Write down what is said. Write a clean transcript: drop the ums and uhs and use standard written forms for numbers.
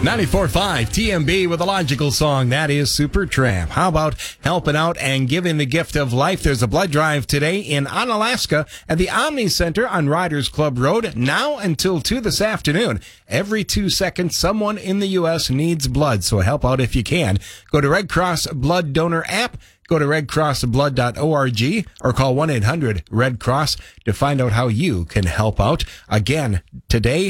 94.5 TMB with a logical song. That is Supertramp. How about helping out and giving the gift of life? There's a blood drive today in Onalaska at the Omni Center on Riders Club Road, now until 2 this afternoon. Every 2 seconds, someone in the U.S. needs blood, so help out if you can. Go to Red Cross Blood Donor app. Go to redcrossblood.org or call 1-800-RED-CROSS to find out how you can help out. Again, today,